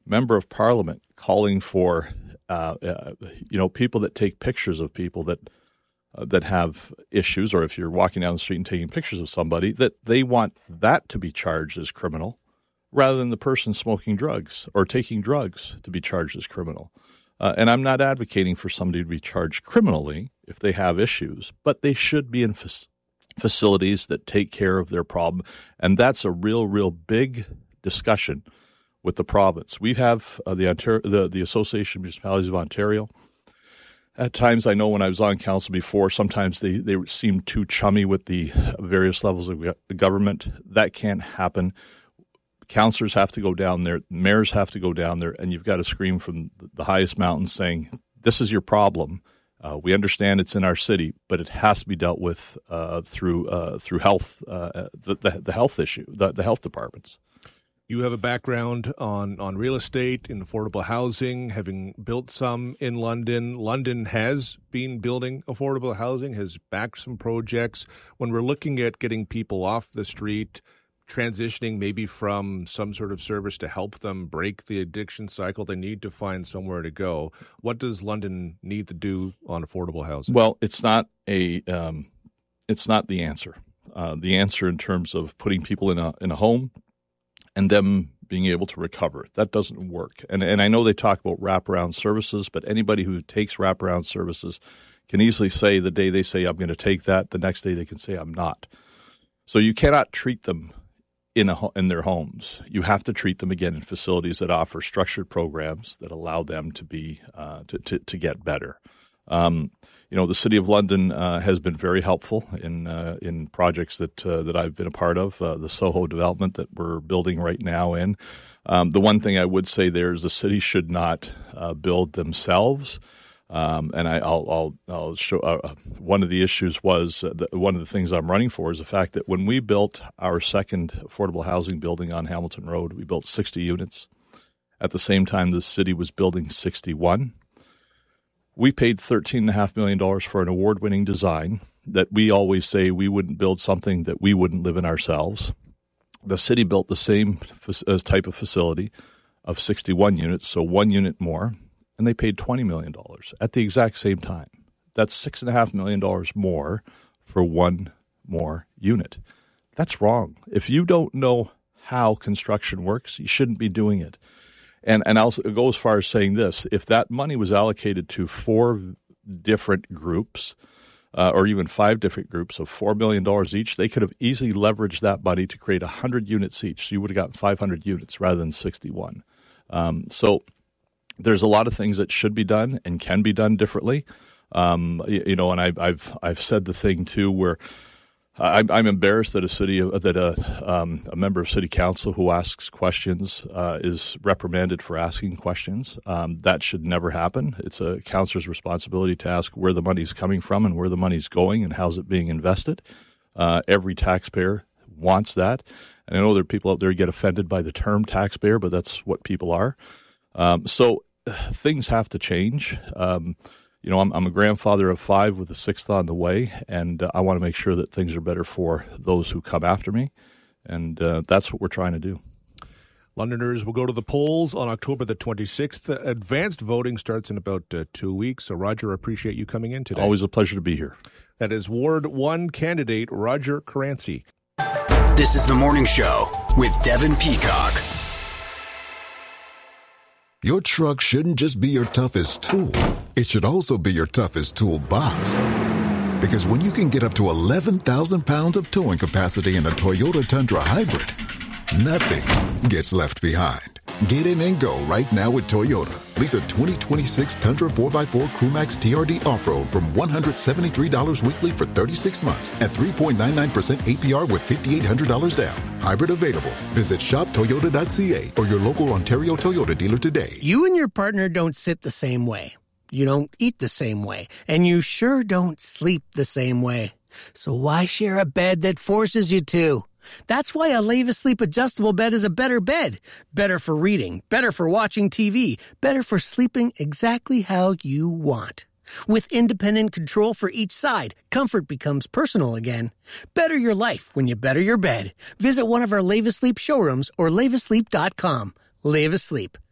member of parliament calling for, people that take pictures of people that have issues, or if you're walking down the street and taking pictures of somebody, that they want that to be charged as criminal rather than the person smoking drugs or taking drugs to be charged as criminal. And I'm not advocating for somebody to be charged criminally if they have issues, but they should be in facilities that take care of their problem. And that's a real big discussion with the province. We have the Association of Municipalities of Ontario. At times, I know when I was on council before, sometimes they seem too chummy with the various levels of government. That can't happen. Councillors have to go down there, mayors have to go down there, and you've got to scream from the highest mountain saying, this is your problem. We understand it's in our city, but it has to be dealt with through health, the health issue, the health departments. You have a background on real estate, in affordable housing, having built some in London. London has been building affordable housing, has backed some projects. When we're looking at getting people off the street, transitioning maybe from some sort of service to help them break the addiction cycle, they need to find somewhere to go. What does London need to do on affordable housing? Well, it's not the answer. The answer in terms of putting people in a home and them being able to recover, that doesn't work. And I know they talk about wraparound services, but anybody who takes wraparound services can easily say the day they say I'm going to take that, the next day they can say I'm not. So you cannot treat them in their homes. You have to treat them again in facilities that offer structured programs that allow them to be to get better. The City of London has been very helpful in projects that I've been a part of. The Soho development that we're building right now in. The one thing I would say there is the city should not build themselves. And I'll show one of the issues was one of the things I'm running for is the fact that when we built our second affordable housing building on Hamilton Road, we built 60 units. At the same time, the city was building 61. We paid $13.5 million for an award-winning design that we always say we wouldn't build something that we wouldn't live in ourselves. The city built the same type of facility of 61 units, so 1 unit more. And they paid $20 million at the exact same time. That's $6.5 million more for one more unit. That's wrong. If you don't know how construction works, you shouldn't be doing it. And I'll go as far as saying this. If that money was allocated to 4 different groups or even 5 different groups of $4 million each, they could have easily leveraged that money to create 100 units each. So you would have gotten 500 units rather than 61. So there's a lot of things that should be done and can be done differently. And I've said the thing too where I'm embarrassed that a member of city council who asks questions is reprimanded for asking questions. That should never happen. It's a councillor's responsibility to ask where the money's coming from and where the money's going and how's it being invested. Every taxpayer wants that. And I know there are people out there who get offended by the term taxpayer, but that's what people are. So things have to change. I'm a grandfather of 5 with a 6th on the way, and I want to make sure that things are better for those who come after me, and that's what we're trying to do. Londoners will go to the polls on October the 26th. Advanced voting starts in about 2 weeks. So, Roger, I appreciate you coming in today. Always a pleasure to be here. That is Ward 1 candidate Roger Caranci. This is The Morning Show with Devin Peacock. Your truck shouldn't just be your toughest tool. It should also be your toughest toolbox. Because when you can get up to 11,000 pounds of towing capacity in a Toyota Tundra Hybrid, nothing gets left behind. Get in and go right now with Toyota. Lease a 2026 Tundra 4x4 Crewmax TRD Off-Road from $173 weekly for 36 months at 3.99% APR with $5,800 down. Hybrid available. Visit shoptoyota.ca or your local Ontario Toyota dealer today. You and your partner don't sit the same way. You don't eat the same way. And you sure don't sleep the same way. So why share a bed that forces you to? That's why a Leva Sleep adjustable bed is a better bed. Better for reading, better for watching TV, better for sleeping exactly how you want. With independent control for each side, comfort becomes personal again. Better your life when you better your bed. Visit one of our Leva Sleep showrooms or levasleep.com. Leva Sleep.